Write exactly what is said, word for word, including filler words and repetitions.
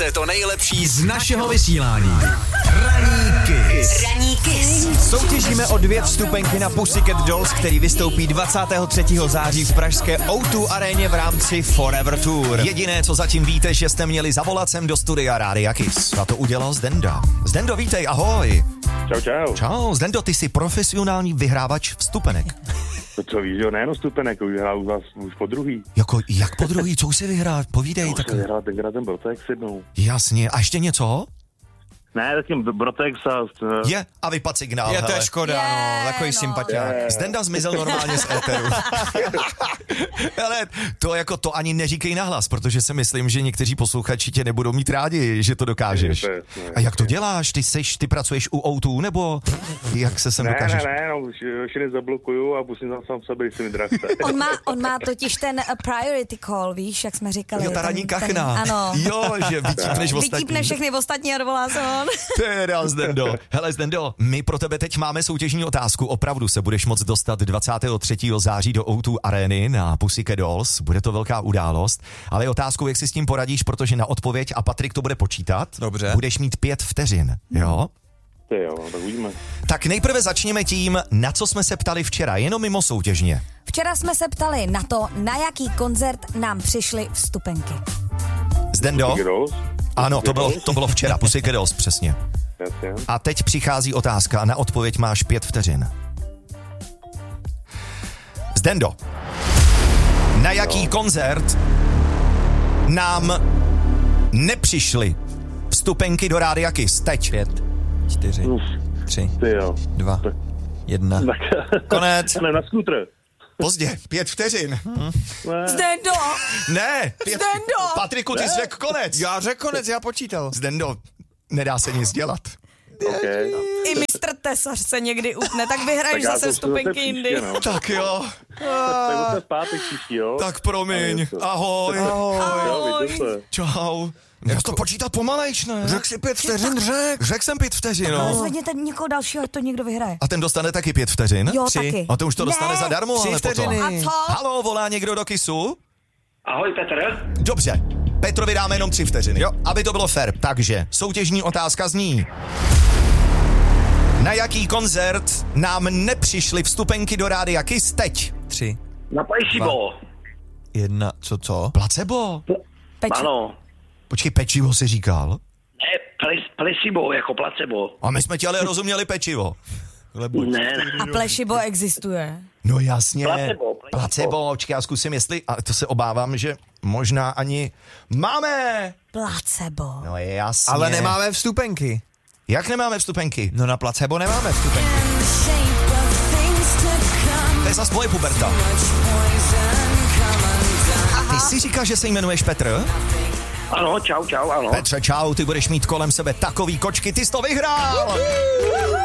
máte to nejlepší z našeho vysílání. Ranní Kiss. Ranní Kiss. Soutěžíme o dvě vstupenky na Pussycat Dolls, který vystoupí dvacátého třetího září v pražské ó dva aréně v rámci Forever Tour. Jediné, co zatím víte, že jste měli zavolat sem do studia Rádia Kiss. A to udělal Zdenda. Zdendo, vítej, ahoj. Čau, čau. Čau, Zdendo, ty jsi profesionální vyhrávač vstupenek. To co víš, jo, nejenom stupenek, už vyhrál u vás už po druhý. Jako, jak po druhý, co už si vyhrál? Povídej. Já tak... už jsem vyhrál tenkrát ten Brotex jednou. Jasně, a ještě něco? Ne, zatím Brotex a... Je, a vypad signál, Je to hele. je škoda, no, takový no. sympatiák. Zdenda zmizel normálně z éteru. Hele, to jako to ani neříkej nahlas, protože si myslím, že někteří posluchači tě nebudou mít rádi, že to dokážeš. A jak to děláš? Ty seš, ty pracuješ u ó dva, nebo jak se sem Ne, dokážeš? ne, ne, no, už všechny zablokuju a pustím tam sám sebe, když se mi dražte. On má, on má totiž ten uh, priority call, víš, jak jsme říkali. Jo, ta ten- ranní ten- kachna. Ano. Jo, že vytípneš ostatní. Vytípne všechny ostatní a dovolá se on. Teda, Zdendo. Hele, Zdendo, my pro tebe teď máme soutěžní otázku. Opravdu se budeš moct dostat dvacátého třetího září do ó dva arény na Pussycat Dolls. Bude to velká událost. Ale je otázkou, jak si s tím poradíš, protože na odpověď, a Patrik to bude počítat, Dobře. budeš mít pět vteřin. Jo? Ty jo, tak uvidíme. Tak nejprve začněme tím, na co jsme se ptali včera, jenom mimo soutěžně. Včera jsme se ptali na to, na jaký koncert nám přišly vstupenky. Zdendo? Pussycat Dolls? Ano, to bylo, Dolls? to bylo včera, Pussycat Dolls, přesně. Jasně. A teď přichází otázka a na odpověď máš pět vteřin. Zdendo, na jaký koncert nám nepřišly vstupenky do Rádia Kiss? Teď. Pět, čtyři, Uf, tři, ty jo. dva, Tak- jedna. Tak, Konec. ne, na skútr. Pozdě, pět vteřin. Ne. Zdendo! Ne, pět... Zdendo! Patriku, ty jsi řekl konec. Já řekl konec, já počítal. Zdendo, nedá se nic dělat. Okay. I mistr Tesař se někdy utne, tak vyhraješ Tak já zase to vstupenky zase jindy. příště, no. Tak jo, Tak zase v pátek příští, jo? tak promiň. A něco. Ahoj. Jo, vidíte se. Čau. Já to počítat pomalejš, ne? Řekl si pět vteřin, řek. Řekl jsem pět vteřin, Ale no. zvedněte někoho dalšího, ať to někdo vyhraje. A ten dostane taky pět vteřin? Jo, Tři. taky. A to už to dostane Ne. zadarmo, Tři ale vteřiny. potom. A co? Haló, volá někdo do Kissu? Ahoj Petr. Dobře, Petrovi dáme jenom tři vteřiny. Jo, aby to bylo fair. Takže soutěžní otázka zní. Na jaký koncert nám nepřišly vstupenky do Rádia Kiss teď? Tři, Na Pejšibo. jedna, co, co? Placebo? Peči. Ano. Počkej, pečivo si říkal? Ne, ples, plesibo, jako placebo. A my jsme ti ale rozuměli pečivo. Lebuď. Ne, ne. A plešibo existuje. No jasně. Placebo, placebo. Placebo, počkej, já zkusím, jestli, a to se obávám, že možná ani máme. Placebo. No jasně. Ale nemáme vstupenky. Jak nemáme vstupenky? No na placebo nemáme vstupenky. To je zas moje puberta. A ty si říkáš, že se jmenuješ Petr? Ano, čau, čau, ano. Petře, čau, ty budeš mít kolem sebe takový kočky, ty jsi to vyhrál!